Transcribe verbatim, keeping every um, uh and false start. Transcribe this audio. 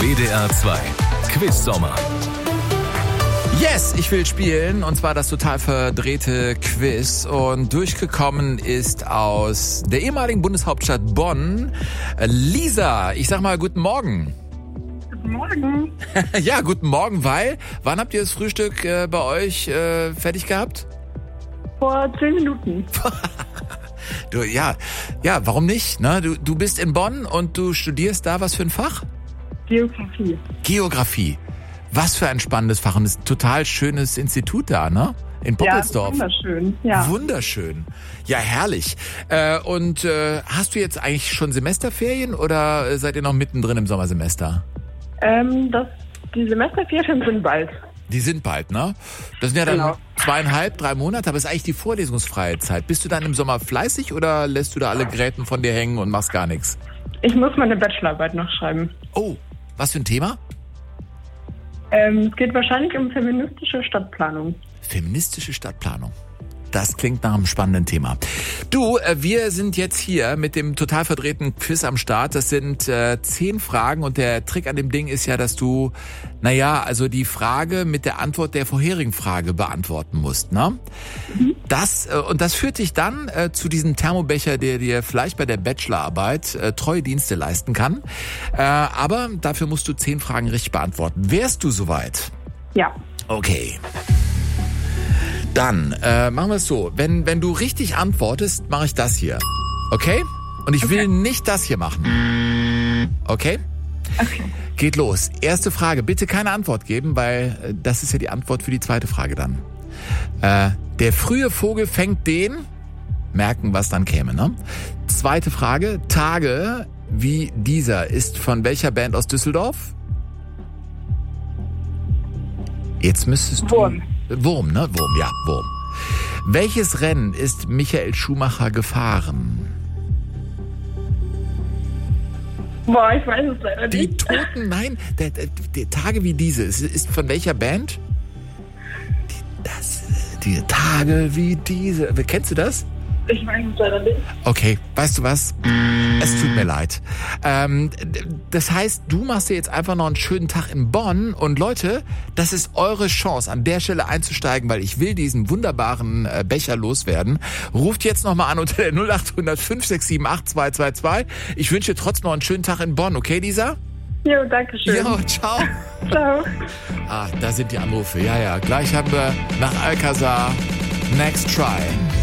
W D R zwei Quiz-Sommer. Yes, ich will spielen, und zwar das total verdrehte Quiz. Und durchgekommen ist aus der ehemaligen Bundeshauptstadt Bonn Lisa. Ich sag mal guten Morgen. Guten Morgen. Ja, guten Morgen, weil, wann habt ihr das Frühstück äh, bei euch äh, fertig gehabt? Vor zehn Minuten. Du, ja, ja, warum nicht? Ne? Du, du bist in Bonn und du studierst da was für ein Fach? Geografie. Geografie. Was für ein spannendes Fach. Und es ist ein total schönes Institut da, ne? In Poppelsdorf. Ja, wunderschön. Ja. Wunderschön. Ja, herrlich. Äh, und äh, hast du jetzt eigentlich schon Semesterferien oder seid ihr noch mittendrin im Sommersemester? Ähm, das, die Semesterferien sind bald. Die sind bald, ne? Das sind ja dann Genau. zweieinhalb, drei Monate, aber es ist eigentlich die vorlesungsfreie Zeit. Bist du dann im Sommer fleißig oder lässt du da alle Geräten von dir hängen und machst gar nichts? Ich muss meine Bachelorarbeit noch schreiben. Oh, was für ein Thema? Ähm, es geht wahrscheinlich um feministische Stadtplanung. Feministische Stadtplanung. Das klingt nach einem spannenden Thema. Du, äh, wir sind jetzt hier mit dem total verdrehten Quiz am Start. Das sind äh, zehn Fragen und der Trick an dem Ding ist ja, dass du, naja, also die Frage mit der Antwort der vorherigen Frage beantworten musst, ne? Mhm. Das, äh, und das führt dich dann äh, zu diesem Thermobecher, der dir vielleicht bei der Bachelorarbeit äh, treue Dienste leisten kann. Äh, aber dafür musst du zehn Fragen richtig beantworten. Wärst du soweit? Ja. Okay. Dann äh, machen wir es so. Wenn, wenn du richtig antwortest, mache ich das hier. Okay? Und ich Okay. will nicht das hier machen. Okay? Okay. Geht los. Erste Frage. Bitte keine Antwort geben, weil äh, das ist ja die Antwort für die zweite Frage dann. Äh, der frühe Vogel fängt den... Merken, was dann käme, ne? Zweite Frage. Tage wie dieser ist von welcher Band aus Düsseldorf? Jetzt müsstest du... Wurm. Wurm, ne? Wurm, ja, Wurm. Welches Rennen ist Michael Schumacher gefahren? Boah, ich weiß es leider Die nicht. Toten, nein, der, der, der Tage wie diese, ist, ist von welcher Band? Die, das, die Tage wie diese. Kennst du das? Ich weiß es leider nicht. Okay, weißt du was? Es tut mir leid. Ähm, das heißt, du machst dir jetzt einfach noch einen schönen Tag in Bonn. Und Leute, das ist eure Chance, an der Stelle einzusteigen, weil ich will diesen wunderbaren äh, Becher loswerden. Ruft jetzt nochmal an unter der null acht hundert fünf sechs sieben acht zwei zwei zwei. Ich wünsche dir trotzdem noch einen schönen Tag in Bonn. Okay, Lisa? Jo, danke schön. Jo, ciao. Ciao. Ah, da sind die Anrufe. Ja, ja. Gleich haben wir nach Alcazar Next Try.